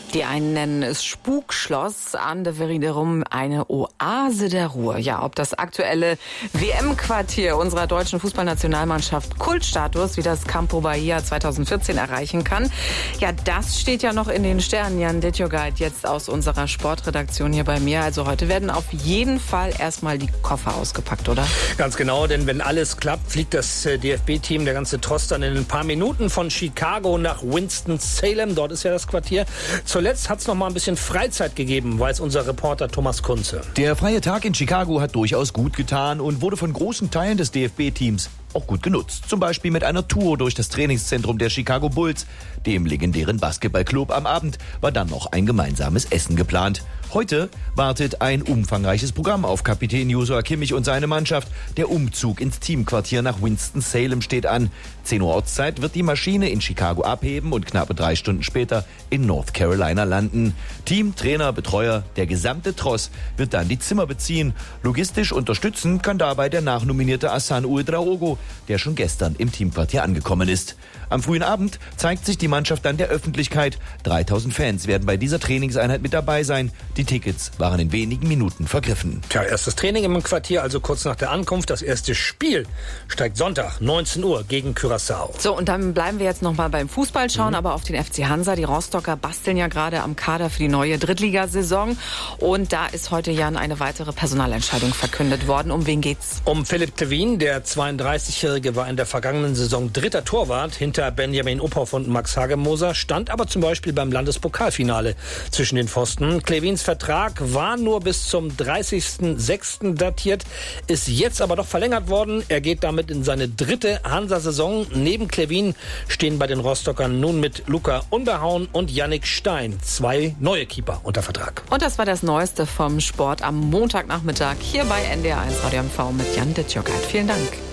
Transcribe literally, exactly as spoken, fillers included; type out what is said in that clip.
Die einen nennen es Spukschloss, andere wiederum eine Oase der Ruhe. Ja, ob das aktuelle W M-Quartier unserer deutschen Fußballnationalmannschaft Kultstatus wie das Campo Bahia zweitausendvierzehn erreichen kann, ja, das steht ja noch in den Sternen. Jan Ditjogait jetzt aus unserer Sportredaktion hier bei mir. Also heute werden auf jeden Fall erstmal die Koffer ausgepackt, oder? Ganz genau, denn wenn alles klappt, fliegt das D F B-Team, der ganze Tross, dann in ein paar Minuten von Chicago nach Winston-Salem. Dort ist ja das Quartier. Zuletzt hat es noch mal ein bisschen Freizeit gegeben, weiß unser Reporter Thomas Kunze. Der freie Tag in Chicago hat durchaus gut getan und wurde von großen Teilen des D F B-Teams auch gut genutzt. Zum Beispiel mit einer Tour durch das Trainingszentrum der Chicago Bulls, dem legendären Basketballclub. Am Abend war dann noch ein gemeinsames Essen geplant. Heute wartet ein umfangreiches Programm auf Kapitän Joshua Kimmich und seine Mannschaft. Der Umzug ins Teamquartier nach Winston-Salem steht an. zehn Uhr Ortszeit wird die Maschine in Chicago abheben und knappe drei Stunden später in North Carolina landen. Team, Trainer, Betreuer, der gesamte Tross wird dann die Zimmer beziehen. Logistisch unterstützen kann dabei der nachnominierte Hassan Ouedraogo, der schon gestern im Teamquartier angekommen ist. Am frühen Abend zeigt sich die Mannschaft dann der Öffentlichkeit. dreitausend Fans werden bei dieser Trainingseinheit mit dabei sein. Die Tickets waren in wenigen Minuten vergriffen. Tja, erstes Training im Quartier, also kurz nach der Ankunft. Das erste Spiel steigt Sonntag, neunzehn Uhr gegen Curaçao. So, und dann bleiben wir jetzt noch mal beim Fußball, schauen mhm. aber auf den F C Hansa. Die Rostocker basteln ja gerade am Kader für die neue Drittligasaison. Und da ist heute, Jan, eine weitere Personalentscheidung verkündet worden. Um wen geht's? Um Philipp Tevin. Der zweiunddreißigjährige war in der vergangenen Saison dritter Torwart hinter Benjamin Uphoff und Max Hagemoser, stand aber zum Beispiel beim Landespokalfinale zwischen den Pfosten. Klevins Vertrag war nur bis zum dreißigsten sechsten datiert, ist jetzt aber doch verlängert worden. Er geht damit in seine dritte Hansa-Saison. Neben Klevin stehen bei den Rostockern nun mit Luca Unbehauen und Yannick Stein zwei neue Keeper unter Vertrag. Und das war das Neueste vom Sport am Montagnachmittag hier bei N D R eins Radio M V mit Jan Ditjogait. Vielen Dank.